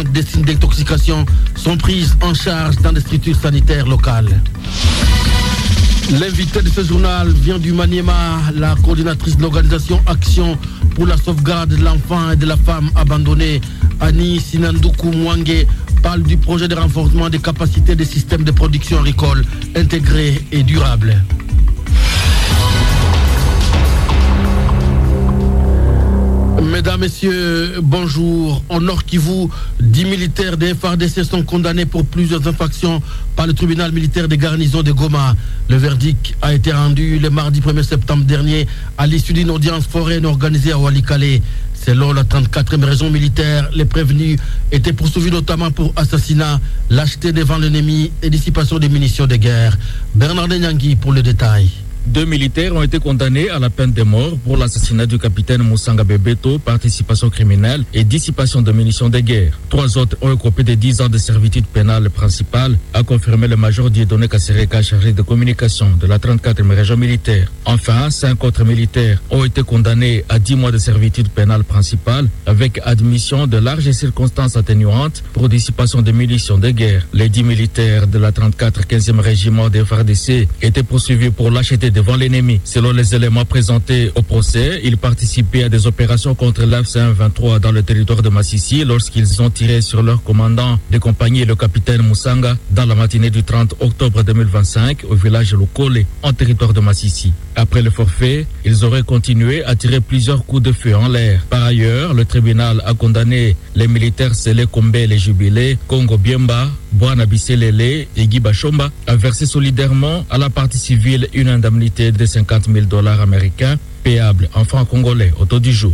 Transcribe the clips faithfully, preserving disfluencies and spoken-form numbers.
malades des signes d'intoxication sont prises en charge dans des structures sanitaires locales. L'invité de ce journal vient du Maniema, la coordinatrice de l'organisation Action pour la sauvegarde de l'enfant et de la femme abandonnée, Annie Sinandoukou Mwange, parle du projet de renforcement des capacités des systèmes de production agricole intégrés et durables. Mesdames, Messieurs, bonjour. Au Nord Kivu, dix militaires des F A R D C sont condamnés pour plusieurs infractions par le tribunal militaire des garnisons de Goma. Le verdict a été rendu le mardi premier septembre dernier à l'issue d'une audience foraine organisée à Walikale. Selon la trente-quatrième région militaire, les prévenus étaient poursuivis notamment pour assassinat, lâcheté devant l'ennemi et dissipation des munitions de guerre. Bernard Nyangui pour le détail. Deux militaires ont été condamnés à la peine de mort pour l'assassinat du capitaine Moussanga Bebeto, participation criminelle et dissipation de munitions de guerre. Trois autres ont écopé de dix ans de servitude pénale principale, a confirmé le major Dieudonné Kassereka, chargé de communication de la trente-quatrième région militaire. Enfin, cinq autres militaires ont été condamnés à dix mois de servitude pénale principale avec admission de larges circonstances atténuantes pour dissipation de munitions de guerre. Les dix militaires de la trente-quatre quinzième régiment des F A R D C étaient poursuivis pour lâcheté devant l'ennemi. Selon les éléments présentés au procès, ils participaient à des opérations contre l'F C un vingt-trois dans le territoire de Massissi lorsqu'ils ont tiré sur leur commandant de compagnie, le capitaine Moussanga, dans la matinée du trente octobre deux mille vingt-cinq au village Lokole, en territoire de Massissi. Après le forfait, ils auraient continué à tirer plusieurs coups de feu en l'air. Par ailleurs, le tribunal a condamné les militaires Sele Kombe et Jubilé, Kongo Biemba, Bwana Biselele et Guy Bachomba à verser solidairement à la partie civile une indemnité de cinquante mille dollars américains payable en francs congolais au taux du jour.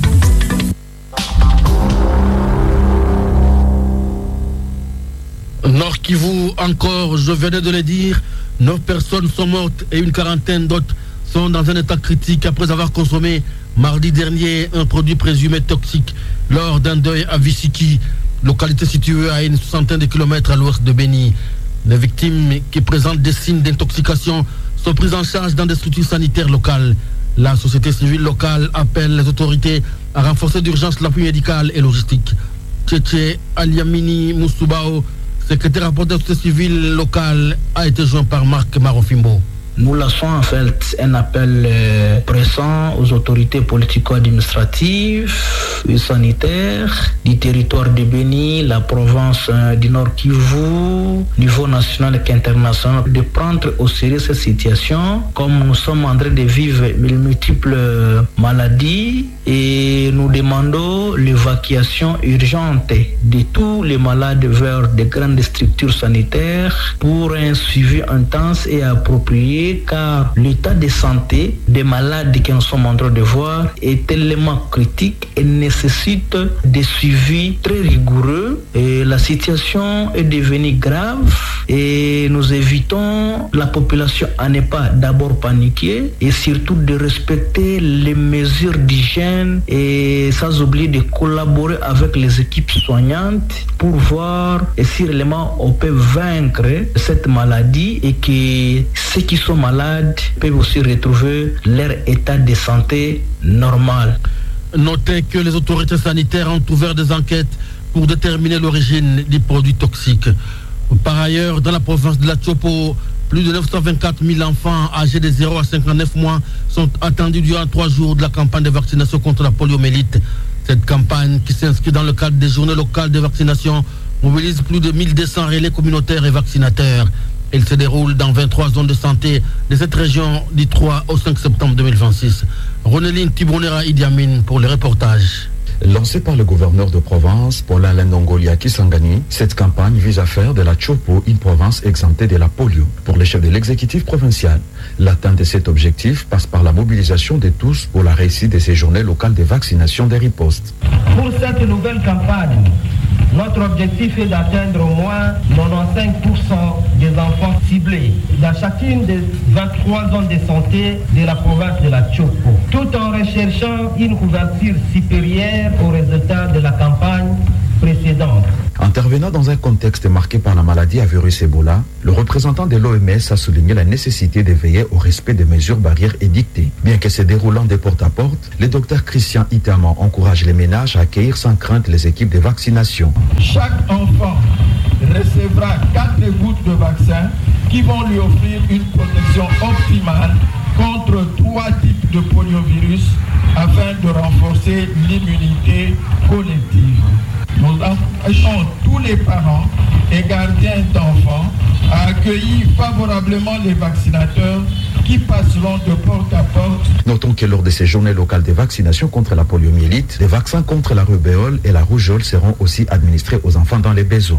Nord Kivu encore, je venais de le dire, neuf personnes sont mortes et une quarantaine d'autres sont dans un état critique après avoir consommé mardi dernier un produit présumé toxique lors d'un deuil à Visiki, localité située à une soixantaine de kilomètres à l'ouest de Beni. Les victimes qui présentent des signes d'intoxication sont prises en charge dans des structures sanitaires locales. La société civile locale appelle les autorités à renforcer d'urgence l'appui médical et logistique. Tchétché Aliamini Moussoubao, secrétaire rapporteur de la société civile locale, a été joint par Marc Marofimbo. Nous lançons en fait un appel euh, pressant aux autorités politico-administratives et sanitaires du territoire de Beni, la province euh, du Nord Kivu, niveau national et international, de prendre au sérieux cette situation. Comme nous sommes en train de vivre de multiples maladies et nous demandons l'évacuation urgente de tous les malades vers de grandes structures sanitaires pour un suivi intense et approprié, car l'état de santé des malades que nous sommes en train de voir est tellement critique et nécessite des suivis très rigoureux. Et la situation est devenue grave et nous évitons la population à ne pas d'abord paniquer et surtout de respecter les mesures d'hygiène et sans oublier de collaborer avec les équipes soignantes pour voir si réellement on peut vaincre cette maladie et que ceux qui sont malades peuvent aussi retrouver leur état de santé normal. Notez que les autorités sanitaires ont ouvert des enquêtes pour déterminer l'origine des produits toxiques. Par ailleurs, dans la province de la Tchopo, plus de neuf cent vingt-quatre mille enfants âgés de zéro à cinquante-neuf mois sont attendus durant trois jours de la campagne de vaccination contre la poliomyélite. Cette campagne, qui s'inscrit dans le cadre des journées locales de vaccination, mobilise plus de mille deux cents relais communautaires et vaccinateurs. Elle se déroule dans vingt-trois zones de santé de cette région du trois au cinq septembre deux mille vingt-six. Roneline Tibonera Idi Amin pour le reportage. Lancée par le gouverneur de province, Paula Lendongolia Kisangani, cette campagne vise à faire de la Tchopo une province exemptée de la polio. Pour le chef de l'exécutif provincial, l'atteinte de cet objectif passe par la mobilisation de tous pour la réussite de ces journées locales de vaccination des ripostes. Pour cette nouvelle campagne, notre objectif est d'atteindre au moins quatre-vingt-quinze pour cent des enfants ciblés dans chacune des vingt-trois zones de santé de la province de la Tchopo, tout en recherchant une couverture supérieure aux résultats de la campagne précédente. En Intervenant dans un contexte marqué par la maladie à virus Ebola, le représentant de l'O M S a souligné la nécessité de veiller au respect des mesures barrières édictées. Bien que se déroulant des porte-à-porte, le docteur Christian Itaman encourage les ménages à accueillir sans crainte les équipes de vaccination. Chaque enfant recevra quatre gouttes de vaccin qui vont lui offrir une protection optimale contre trois types de poliovirus afin de renforcer l'immunité collective. Nous encourageons tous les parents et gardiens d'enfants à accueillir favorablement les vaccinateurs qui passeront de porte à porte. Notons que lors de ces journées locales de vaccination contre la poliomyélite, des vaccins contre la rubéole et la rougeole seront aussi administrés aux enfants dans les besoins.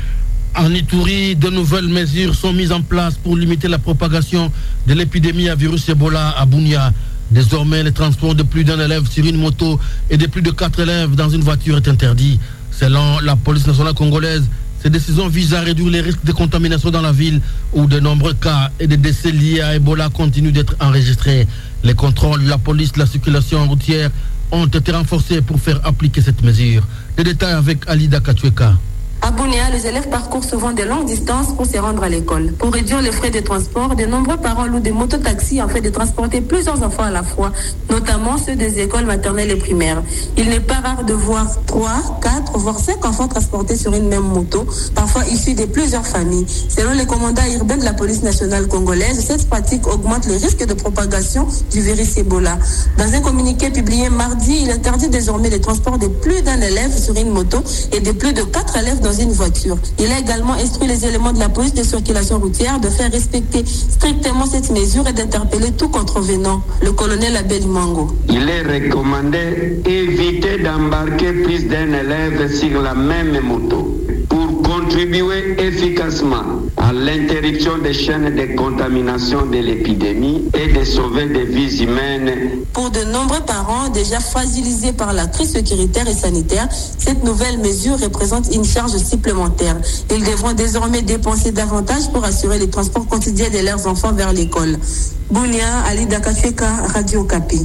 En Ituri, de nouvelles mesures sont mises en place pour limiter la propagation de l'épidémie à virus Ebola à Bunia. Désormais, le transport de plus d'un élève sur une moto et de plus de quatre élèves dans une voiture est interdit. Selon la police nationale congolaise, ces décisions visent à réduire les risques de contamination dans la ville où de nombreux cas et de décès liés à Ebola continuent d'être enregistrés. Les contrôles de la police de la circulation routière ont été renforcés pour faire appliquer cette mesure. Les détails avec Alida Kachweka. À Bunia, les élèves parcourent souvent de longues distances pour se rendre à l'école. Pour réduire les frais de transport, de nombreux parents louent des mototaxis afin de transporter plusieurs enfants à la fois, notamment ceux des écoles maternelles et primaires. Il n'est pas rare de voir trois, quatre, voire cinq enfants transportés sur une même moto, parfois issus de plusieurs familles. Selon le commandant urbain de la police nationale congolaise, cette pratique augmente le risque de propagation du virus Ebola. Dans un communiqué publié mardi, il interdit désormais le transport de plus d'un élève sur une moto et de plus de quatre élèves dans une voiture. Il a également instruit les éléments de la police de circulation routière de faire respecter strictement cette mesure et d'interpeller tout contrevenant. Le colonel Abel Mango. Il est recommandé d'éviter d'embarquer plus d'un élève sur la même moto pour contribuer efficacement à l'interruption des chaînes de contamination de l'épidémie et de sauver des vies humaines. Pour de nombreux parents déjà fragilisés par la crise sécuritaire et sanitaire, cette nouvelle mesure représente une charge supplémentaire. Ils devront désormais dépenser davantage pour assurer les transports quotidiens de leurs enfants vers l'école. Bunia, Ali Dakacheka, Radio Okapi.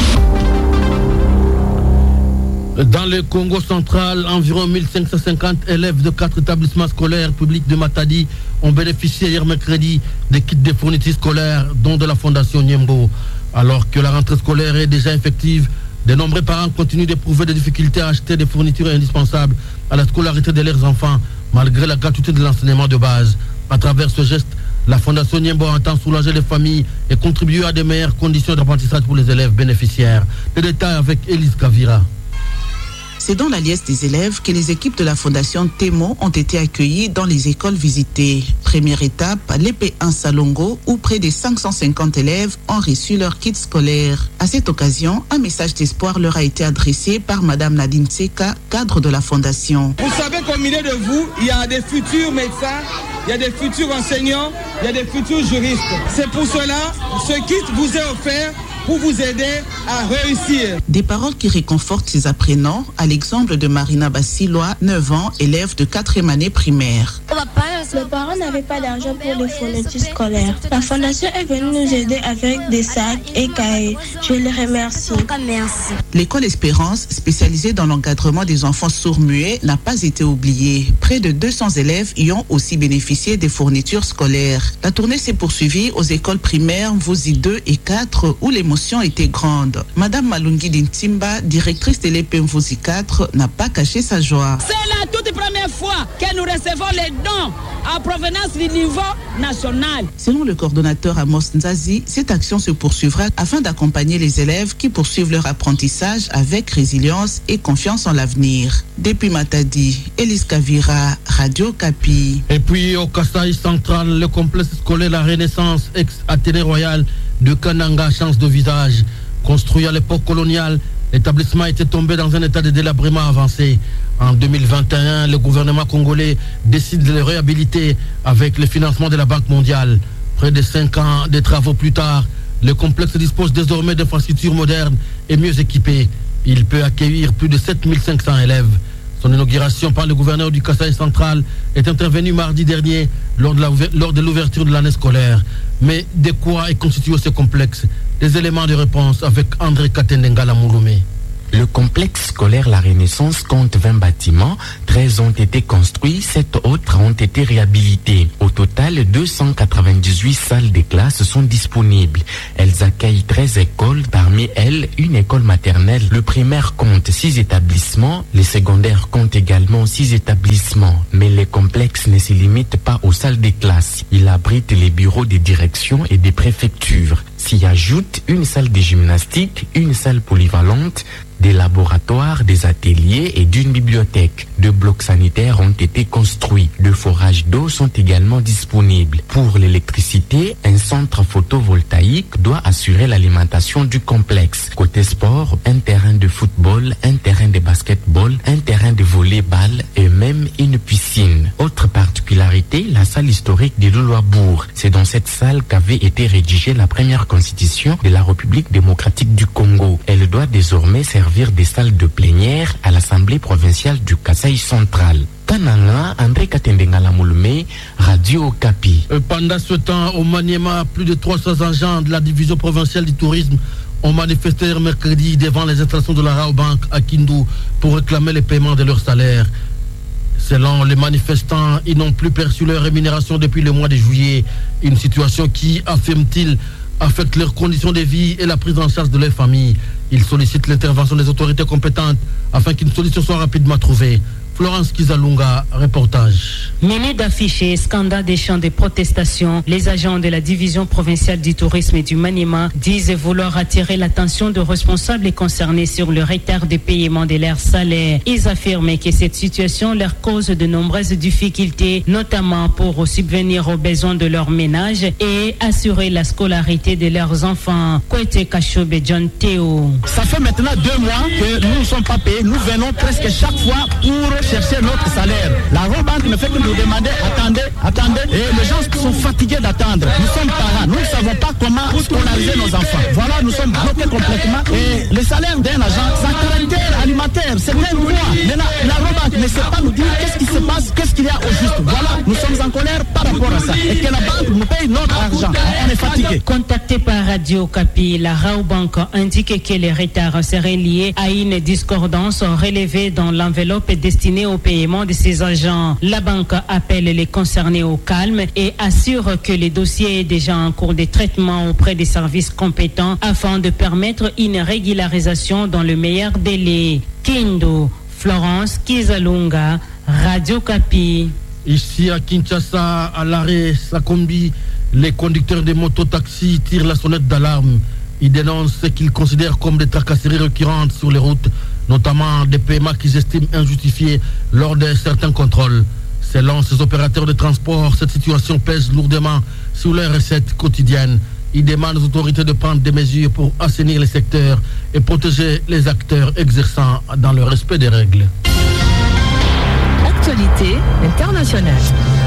Dans le Congo central, environ mille cinq cent cinquante élèves de quatre établissements scolaires publics de Matadi ont bénéficié hier mercredi des kits de fournitures scolaires, dont de la Fondation Niembo. Alors que la rentrée scolaire est déjà effective, de nombreux parents continuent d'éprouver des difficultés à acheter des fournitures indispensables à la scolarité de leurs enfants, malgré la gratuité de l'enseignement de base. À travers ce geste, la Fondation Niembo entend soulager les familles et contribuer à de meilleures conditions d'apprentissage pour les élèves bénéficiaires. Les détails avec Élise Kavira. C'est dans la liesse des élèves que les équipes de la Fondation Témo ont été accueillies dans les écoles visitées. Première étape, l'E P un Salongo, où près de cinq cent cinquante élèves ont reçu leur kit scolaire. À cette occasion, un message d'espoir leur a été adressé par Madame Nadine Seka, cadre de la Fondation. Vous savez qu'au milieu de vous, il y a des futurs médecins, il y a des futurs enseignants, il y a des futurs juristes. C'est pour cela, ce kit vous est offert pour vous aider à réussir. Des paroles qui réconfortent ces apprenants, à l'exemple de Marina Bassiloa, neuf ans, élève de quatrième année primaire. Mes parents n'avaient pas d'argent pour les fournitures scolaires. La fondation est venue nous aider avec des sacs et cahiers. Je les remercie. Merci. L'école Espérance, spécialisée dans l'encadrement des enfants sourds-muets, n'a pas été oubliée. Près de deux cents élèves y ont aussi bénéficié des fournitures scolaires. La tournée s'est poursuivie aux écoles primaires Mvuzi deux et quatre, où l'émotion était grande. Madame Malungi Dintimba, directrice de l'E P Mvuzi quatre, n'a pas caché sa joie. C'est la toute première fois que nous recevons les dons en provenance du niveau national. Selon le coordonnateur Amos Nzazi, cette action se poursuivra afin d'accompagner les élèves qui poursuivent leur apprentissage avec résilience et confiance en l'avenir. Depuis Matadi, Élise Kavira, Radio Kapi. Et puis au Kasaï central, le complexe scolaire La Renaissance, ex-Athénée Royal de Kananga, change de visage. Construit à l'époque coloniale, l'établissement était tombé dans un état de délabrement avancé. En deux mille vingt et un, le gouvernement congolais décide de le réhabiliter avec le financement de la Banque mondiale. Près de cinq ans de travaux plus tard, le complexe dispose désormais d'infrastructures modernes et mieux équipées. Il peut accueillir plus de sept mille cinq cents élèves. Son inauguration par le gouverneur du Kasaï central est intervenue mardi dernier lors de, la, lors de l'ouverture de l'année scolaire. Mais de quoi est constitué ce complexe? Des éléments de réponse avec André Katendengala Mouloumé. Le complexe scolaire La Renaissance compte vingt bâtiments, treize ont été construits, sept autres ont été réhabilités. Au total, deux cent quatre-vingt-dix-huit salles de classe sont disponibles. Elles accueillent treize écoles, parmi elles une école maternelle. Le primaire compte six établissements, les secondaires comptent également six établissements. Mais le complexe ne se limite pas aux salles de classe. Il abrite les bureaux des directions et des préfectures. S'y ajoute une salle de gymnastique, une salle polyvalente, des laboratoires, des ateliers et d'une bibliothèque. Deux blocs sanitaires ont été construits. Deux forages d'eau sont également disponibles. Pour l'électricité, un centre photovoltaïque doit assurer l'alimentation du complexe. Côté sport, un terrain de football, un terrain de basketball, un terrain de volley-ball et même une piscine. Autre particularité, la salle historique de Louloabourg. C'est dans cette salle qu'avait été rédigée la première constitution de la République démocratique du Congo. Elle doit désormais servir des salles de plénière à l'Assemblée provinciale du Kasaï central. Kananga, André Katendengala Moulme, Radio Okapi. Pendant ce temps, au Maniema, plus de trois cents agents de la division provinciale du tourisme ont manifesté mercredi devant les installations de la Raobank à Kindu pour réclamer le paiement de leur salaire. Selon les manifestants, ils n'ont plus perçu leur rémunération depuis le mois de juillet. Une situation qui, affirme-t-il, affecte leurs conditions de vie et la prise en charge de leur famille. Ils sollicitent l'intervention des autorités compétentes afin qu'une solution soit rapidement trouvée. Florence Kizalunga, reportage. Mêlés d'affiches et scandales des chants de protestation, les agents de la division provinciale du tourisme et du Maniema disent vouloir attirer l'attention de responsables concernés sur le retard de paiement de leurs salaires. Ils affirment que cette situation leur cause de nombreuses difficultés, notamment pour subvenir aux besoins de leur ménage et assurer la scolarité de leurs enfants. Kwete Kachobe John Théo. Ça fait maintenant deux mois que nous ne sommes pas payés. Nous venons presque chaque fois pour chercher notre salaire. La Raobank ne fait que nous demander attendez, attendez. Et les gens sont fatigués d'attendre. Nous sommes parents. Nous ne savons pas comment scolariser nos enfants. Voilà, nous sommes bloqués complètement. Et le salaire d'un agent, c'est un caractère alimentaire. C'est un droit. Mais la, la Raobank ne sait pas nous dire qu'est-ce qui se passe, qu'est-ce qu'il y a au juste. Voilà, nous sommes en colère par rapport à ça. Et que la banque nous paye notre argent. On est fatigué. Contacté par Radio Okapi, la Raobank indique que les retards seraient liés à une discordance relevée dans l'enveloppe destinée au paiement de ses agents. La banque appelle les concernés au calme et assure que le dossier est déjà en cours de traitement auprès des services compétents afin de permettre une régularisation dans le meilleur délai. Kindo, Florence Kizalunga, Radio Kapi. Ici à Kinshasa, à l'arrêt Sakombi, les conducteurs de mototaxis tirent la sonnette d'alarme. Ils dénoncent ce qu'ils considèrent comme des tracasseries récurrentes sur les routes, notamment des paiements qu'ils estiment injustifiés lors de certains contrôles. Selon ces opérateurs de transport, cette situation pèse lourdement sur leurs recettes quotidiennes. Ils demandent aux autorités de prendre des mesures pour assainir les secteurs et protéger les acteurs exerçant dans le respect des règles. Actualité internationale.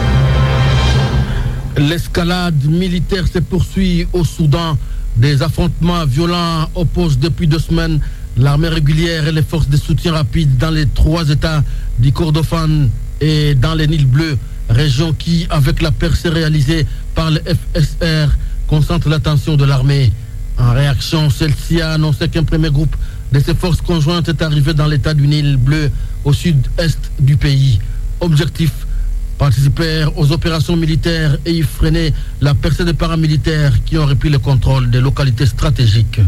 L'escalade militaire se poursuit au Soudan. Des affrontements violents opposent depuis deux semaines l'armée régulière et les forces de soutien rapide dans les trois États du Kordofan et dans les Nils Bleus, région qui, avec la percée réalisée par le F S R, concentre l'attention de l'armée. En réaction, celle-ci a annoncé qu'un premier groupe de ses forces conjointes est arrivé dans l'État du Nil Bleu, au sud-est du pays. Objectif: participer aux opérations militaires et y freiner la percée des paramilitaires qui ont repris le contrôle des localités stratégiques.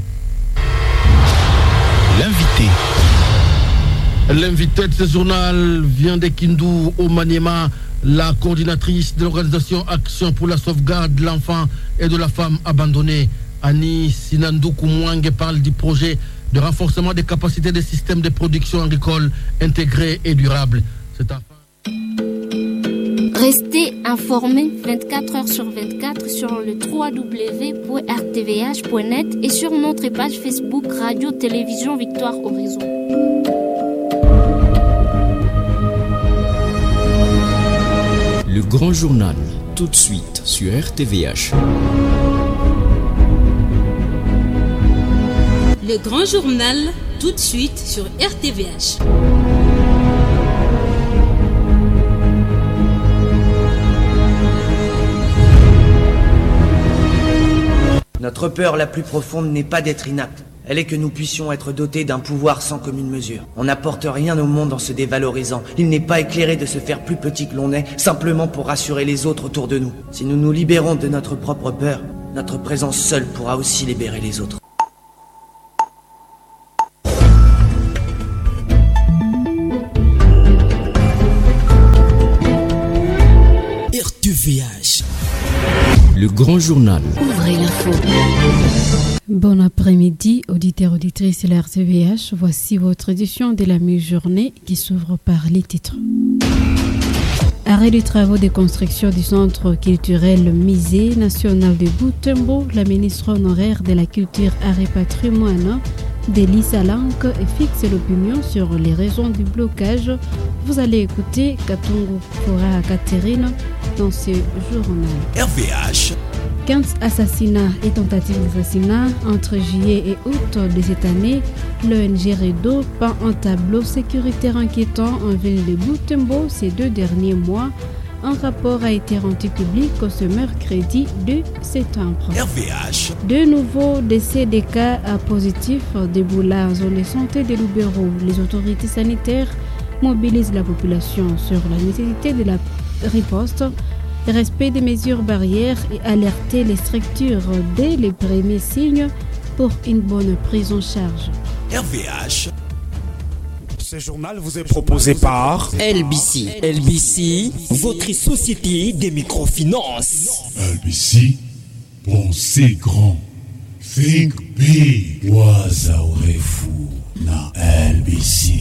L'invité. L'invité de ce journal vient de Kindu au Maniema. La coordinatrice de l'organisation Action pour la sauvegarde de l'enfant et de la femme abandonnée, Annie Sinandou Koumouangue, parle du projet de renforcement des capacités des systèmes de production agricole intégrés et durables. C'est un... Restez informés vingt-quatre heures sur vingt-quatre sur le w w w point r t v h point net et sur notre page Facebook Radio Télévision Victoire Horizon. Le grand journal, tout de suite sur R T V H. Le grand journal, tout de suite sur R T V H. Notre peur la plus profonde n'est pas d'être inapte, Elle est que nous puissions être dotés d'un pouvoir sans commune mesure. On n'apporte rien au monde en se dévalorisant. Il n'est pas éclairé de se faire plus petit que l'on est, simplement pour rassurer les autres autour de nous. Si nous nous libérons de notre propre peur, notre présence seule pourra aussi libérer les autres. R T V H, le grand journal. Ouvrez l'info. Bon après-midi, auditeurs, auditrices de la R T V H. Voici votre édition de la mi-journée qui s'ouvre par les titres. Arrêt des travaux de construction du centre culturel Musée national de Butembo, la ministre honoraire de la culture, art et patrimoine, Delis Alank, fixe l'opinion sur les raisons du blocage. Vous allez écouter Katungu Fora Catherine dans ce journal. R V H. quinze assassinats et tentatives d'assassinat entre juillet et août de cette année. L'O N G Redo peint un tableau sécuritaire inquiétant en ville de Butembo ces deux derniers mois. Un rapport a été rendu public ce mercredi deux septembre. R V H. De nouveaux décès des cas positifs d'Ebola en zone de santé de Lubero. Les autorités sanitaires mobilisent la population sur la nécessité de la riposte, respect des mesures barrières et alerter les structures dès les premiers signes pour une bonne prise en charge. R V H. Ce journal vous est proposé par L B C. L B C, votre société des microfinances. L B C, pensez grand. Think big. Wazaorefu na L B C.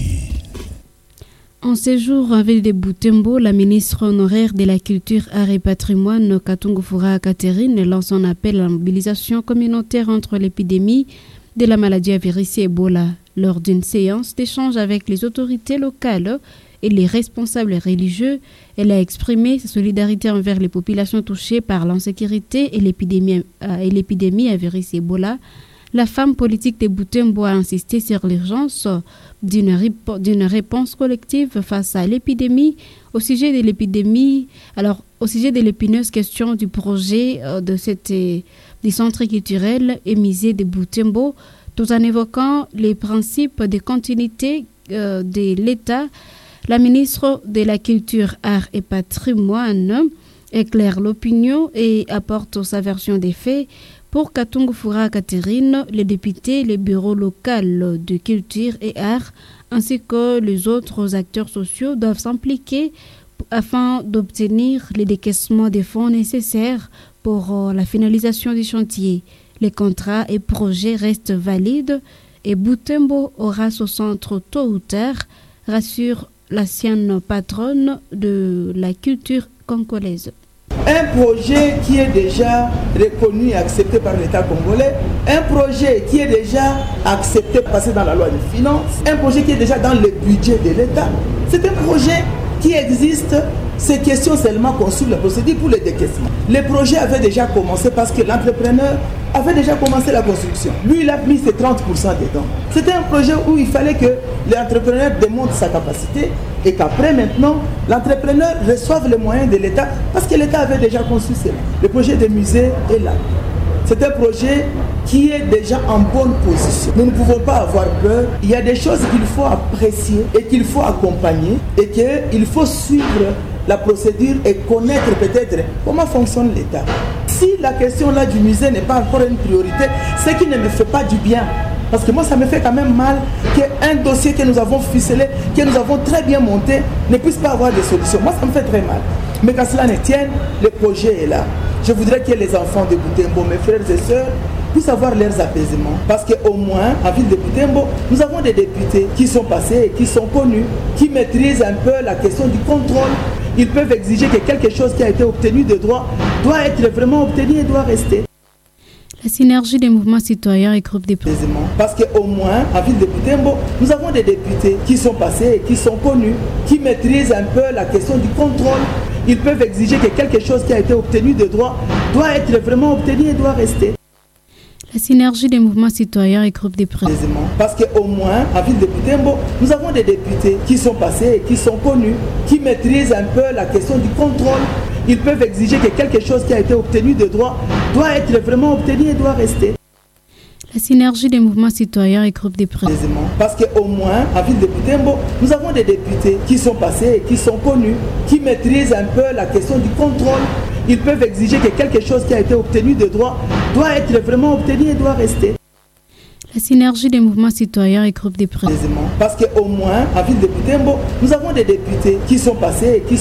En séjour en ville de Butembo, la ministre honoraire de la Culture, Art et Patrimoine, Katungu Fora Catherine, lance un appel à la mobilisation communautaire entre l'épidémie de la maladie à virus Ebola. Lors d'une séance d'échange avec les autorités locales et les responsables religieux, elle a exprimé sa solidarité envers les populations touchées par l'insécurité et l'épidémie, et l'épidémie à virus Ebola. La femme politique de Butembo a insisté sur l'urgence d'une, rip- d'une réponse collective face à l'épidémie. Au sujet de l'épidémie, alors au sujet de l'épineuse question du projet euh, de cette euh, du centre culturel et musée de Butembo, tout en évoquant les principes de continuité euh, de l'État, la ministre de la Culture, Art et Patrimoine éclaire l'opinion et apporte sa version des faits. Pour Katungu Fora Catherine, les députés, les bureaux locaux de culture et art, ainsi que les autres acteurs sociaux doivent s'impliquer afin d'obtenir les décaissements des fonds nécessaires pour la finalisation du chantier. Les contrats et projets restent valides et Butembo aura son centre tôt ou tard, rassure l'ancienne patronne de la culture congolaise. Un projet qui est déjà reconnu et accepté par l'État congolais, un projet qui est déjà accepté, passé dans la loi des finances, un projet qui est déjà dans le budget de l'État. C'est un projet qui existe, c'est question seulement qu'on suive la procédure pour le décaissement. Le projet avait déjà commencé parce que l'entrepreneur avait déjà commencé la construction. Lui, il a mis ses trente pour cent dedans. C'était un projet où il fallait que l'entrepreneur démontre sa capacité et qu'après maintenant, l'entrepreneur reçoive les moyens de l'État parce que l'État avait déjà construit cela. Le projet des musées est là. C'est un projet qui est déjà en bonne position. Nous ne pouvons pas avoir peur. Il y a des choses qu'il faut apprécier et qu'il faut accompagner et qu'il faut suivre la procédure et connaître peut-être comment fonctionne l'État. Si la question là du musée n'est pas encore une priorité, c'est qui ne me fait pas du bien. Parce que moi, ça me fait quand même mal qu'un dossier que nous avons ficelé, que nous avons très bien monté, ne puisse pas avoir de solution. Moi, ça me fait très mal. Mais quand cela ne tienne, le projet est là. Je voudrais que les enfants de Butembo, mes frères et sœurs, puissent avoir leurs apaisements. Parce qu'au moins, en ville de Butembo, nous avons des députés qui sont passés et qui sont connus, qui maîtrisent un peu la question du contrôle. Ils peuvent exiger que quelque chose qui a été obtenu de droit doit être vraiment obtenu et doit rester. La synergie des mouvements citoyens et groupes de président. Parce qu'au moins, en ville de Butembo, nous avons des députés qui sont passés et qui sont connus, qui maîtrisent un peu la question du contrôle. Ils peuvent exiger que quelque chose qui a été obtenu de droit doit être vraiment obtenu et doit rester. La synergie des mouvements citoyens et groupes de président. Parce qu'au moins, en ville de Butembo, nous avons des députés qui sont passés et qui sont connus, qui maîtrisent un peu la question du contrôle. Ils peuvent exiger que quelque chose qui a été obtenu de droit doit être vraiment obtenu et doit rester. La synergie des mouvements citoyens et groupes de presse. Parce qu'au moins, à Ville de Butembo, nous avons des députés qui sont passés et qui sont connus, qui maîtrisent un peu la question du contrôle. Ils peuvent exiger que quelque chose qui a été obtenu de droit doit être vraiment obtenu et doit rester. La synergie des mouvements citoyens et groupes de presse. Parce qu'au moins, à Ville de Butembo, nous avons des députés qui sont passés et qui